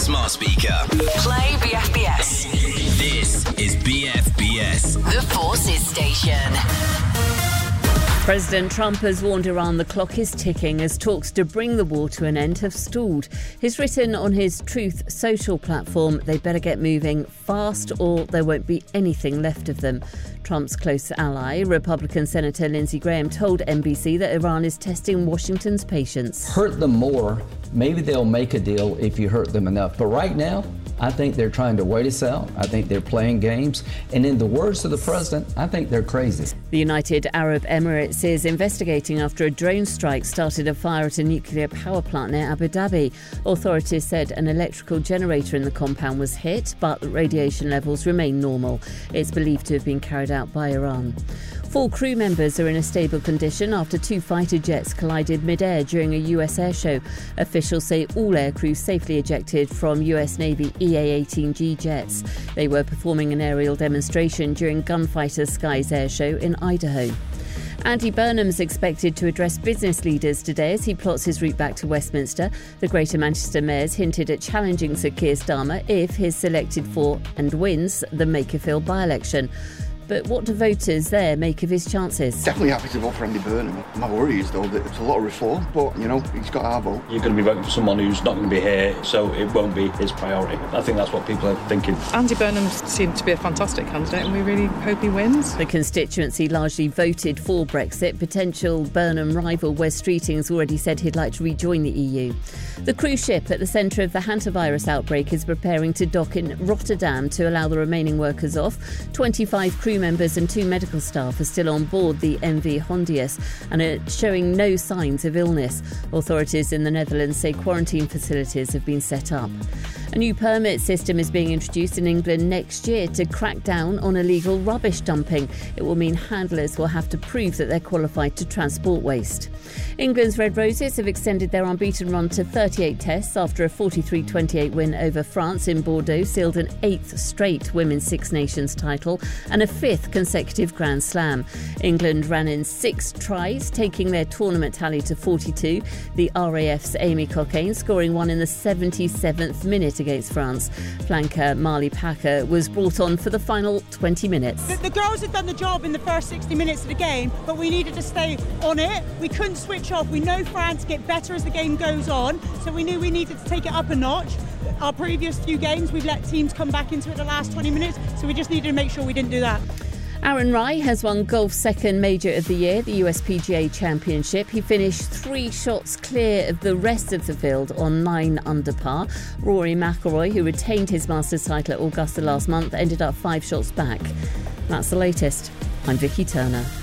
smart speaker. Play BFBS. This is BFBS. The Forces Station. President Trump has warned Iran the clock is ticking as talks to bring the war to an end have stalled. He's written on his Truth Social platform, they better get moving fast or there won't be anything left of them. Trump's close ally, Republican Senator Lindsey Graham, told NBC that Iran is testing Washington's patience. Hurt them more, maybe they'll make a deal if you hurt them enough. But right now, I think they're trying to wait us out. I think they're playing games. And in the words of the president, I think they're crazy. The United Arab Emirates is investigating after a drone strike started a fire at a nuclear power plant near Abu Dhabi. Authorities said an electrical generator in the compound was hit, but radiation levels remain normal. It's believed to have been carried out by Iran. 4 crew members are in a stable condition after 2 fighter jets collided mid-air during a US air show. Officials say all aircrew safely ejected from US Navy EA-18G jets. They were performing an aerial demonstration during Gunfighter Skies air show in Idaho. Andy Burnham's expected to address business leaders today as he plots his route back to Westminster. The Greater Manchester Mayor's hinted at challenging Sir Keir Starmer if he's selected for and wins the Makerfield by-election. But what do voters there make of his chances? Definitely happy to vote for Andy Burnham. My worry is, though, that it's a lot of reform, but, he's got our vote. You're going to be voting for someone who's not going to be here, so it won't be his priority. I think that's what people are thinking. Andy Burnham seemed to be a fantastic candidate, and we really hope he wins. The constituency largely voted for Brexit. Potential Burnham rival Wes Streeting has already said he'd like to rejoin the EU. The cruise ship at the centre of the hantavirus outbreak is preparing to dock in Rotterdam to allow the remaining workers off. 25 crew members and 2 medical staff are still on board the MV Hondius and are showing no signs of illness. Authorities in the Netherlands say quarantine facilities have been set up. A new permit system is being introduced in England next year to crack down on illegal rubbish dumping. It will mean handlers will have to prove that they're qualified to transport waste. England's Red Roses have extended their unbeaten run to 38 tests after a 43-28 win over France in Bordeaux, sealed an 8th straight Women's Six Nations title and a 5th consecutive Grand Slam. England ran in 6 tries, taking their tournament tally to 42. The RAF's Amy Cockaine scoring one in the 77th minute against France. Flanker Marley Packer was brought on for the final 20 minutes. The girls had done the job in the first 60 minutes of the game, but we needed to stay on it. We couldn't switch off. We know France get better as the game goes on, so we knew we needed to take it up a notch. Our previous few games, we've let teams come back into it the last 20 minutes, so we just needed to make sure we didn't do that. Aaron Rai has won golf's second major of the year, the USPGA Championship. He finished 3 shots clear of the rest of the field on 9 under par. Rory McIlroy, who retained his Masters title at Augusta last month, ended up 5 shots back. That's the latest. I'm Vicky Turner.